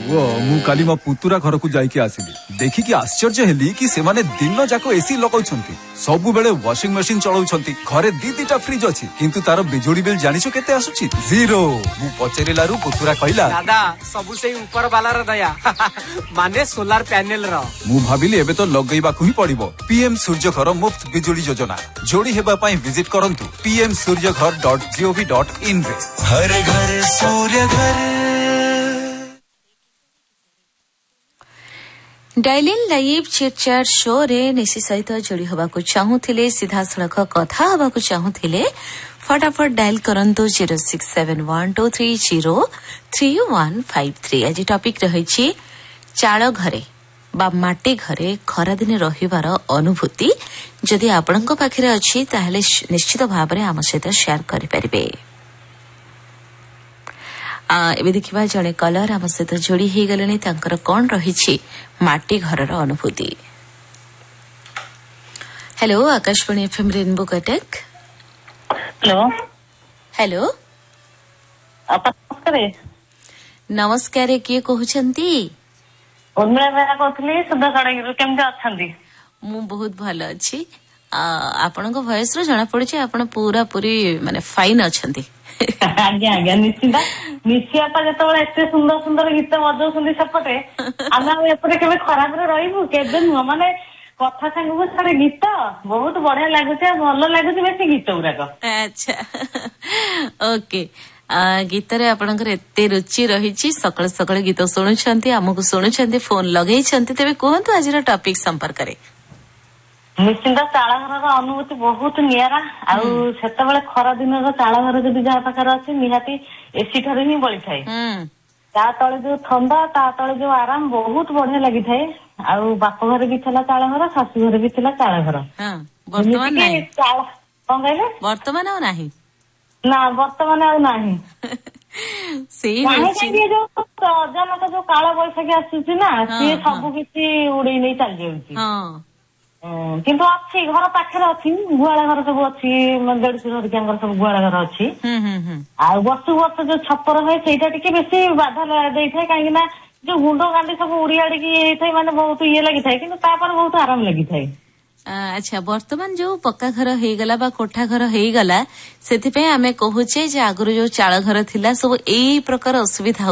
वो मु काली मो पुतुरा घर को जाइके आसिली देखिकी आश्चर्य हेली कि से माने दिन जाको एसी लगाउछंती सब बेले वॉशिंग मशीन चलाउछंती घरे दी फ्रिज अछि किंतु तार बिजुली बिल जानिछो केते आसुछि जीरो मु पचेरिलारु पुतुरा कहला दादा सबु से ऊपर वाला र दया माने सोलार पैनल रो मु भाबिली एबे तो लगैबाकू ही पड़िबो पीएम सूर्य घर मुफ्त बिजुली योजना जोड़ी हेबा पई विजिट करंतु pmsuryaghar.gov.in रे हर घर सूर्य घर। डायलिन लाइव चिटचाट शो रे निशी सहित जोड़ी होबाकू चाहूथिले सीधा सड़क कथा होबाकू चाहूथिले फटाफट डायल करंतु 067123033153 आज टॉपिक रहिछि चाळ घरे बा माटी घरे खरा दिन रहिबार अनुभूति जदि आपणक पाखरे अछि ताहेले निश्चित भाबरे आम सहित शेयर करि परिबे। एबे देखिबा जणे कलर आम सहित जोड़ी हे गलेनी तांकर कोन रहिछि माटी घरर अनुभूति। Hello Akashvani FM rainbow Cuttack. Hello hello नमस्कार। नमस्कार किए कहउछंती? उर्मिला बेरा कहथली सुधा कड़गिरु केमते अछंती? मु बहुत भलो अछि। आपनक वॉइस रो जणा पड़ुछि आपण पूरा पूरी माने फाइन अछंती। आज्ञा आज्ञा निश्चित निश्चित जेतबेले एते सुंदर सुंदर गीत बजाउछंती सेपटे आमे एपटे केबे खराब रे रहिबु केबे न माने कथा संगबो सारे गीत बहुत बढ़िया लागुছে भलो लागुছে बेसी गीत उराक। अच्छा ओके गीत रे आपनकर एते रुचि रहिछि सकल सकल गीत सुनुछंती हमकु सुनुछंती फोन लगेइछंती तबे कोहंतु आजिरा टॉपिक संपर्क रे। निश्चित चाଳ ଘରର ଅନୁଭୂତି ବହୁତ ନିଆରା ଆଉ ସେତେବେଳେ ଖରା ଦିନର ଚାଳ ଘର ଯଦି ଯାହା ପାଖରେ ଅଛି ନିହାତି ଏସି ଠାରୁ ହିଁ ବଳିଥାଏ। ତା ତଳେ ଯୋଉ ଥଣ୍ଡା ତା ତଳେ ଯୋଉ ଆରାମ ବହୁତ ବଢିଆ ଲାଗିଥାଏ। ଆଉ ବାପ ଘରେ ବି ଥିଲା ଚାଳ ଘର ଶାଶୁ ଘରେ ବି ଥିଲା ଚାଳ ଘର। ବର୍ତ୍ତମାନ ନାହିଁ କଣ କହିଲେ? ବର୍ତ୍ତମାନ ଆଉ ନାହିଁ ନା ବର୍ତ୍ତମାନ ଆଉ ନାହିଁ। ସେଇ ଯୋଉ ଅଚାନକ ଯୋଉ କାଳ ବୈଶାଖୀ ଆସୁଛି ନା ସିଏ ସବୁ କିଛି ଉଡେଇ ନେଇ ଚାଲି ଯାଉଛି। କିନ୍ତୁ ଅଛି ଘର ପାଖରେ ଅଛି ଗୁହାଳ ଘର ସବୁ ଅଛି ଦେଢଶୁର ହରିକାଙ୍କର ସବୁ ଗୁହାଳ ଘର ଅଛି। ଆଉ ବର୍ଷକୁ ବର୍ଷ ଯୋଉ ଛପର ହୁଏ ସେଇଟା ଟିକେ ବେଶୀ ବାଧା ଦେଇଥାଏ କାହିଁକି ନା ଯୋଉ ଗୁଣ୍ଡ ଗାଣ୍ଡି ସବୁ ଉଡି ଆଡିକି ହେଇଥାଏ ମାନେ ବହୁତ ଇଏ ଲାଗିଥାଏ କିନ୍ତୁ ତାପରେ ବହୁତ ଆରାମ ଲାଗିଥାଏ। ଆଚ୍ଛା ବର୍ତ୍ତମାନ ଯୋଉ ପକ୍କା ଘର ହେଇଗଲା ବା କୋଠା ଘର ହେଇଗଲା ସେଥିପାଇଁ ଆମେ କହୁଛେ ଯେ ଆଗରୁ ଯୋଉ ଚାଳ ଘର ଥିଲା ସବୁ ଏଇ ପ୍ରକାର ଅସୁବିଧା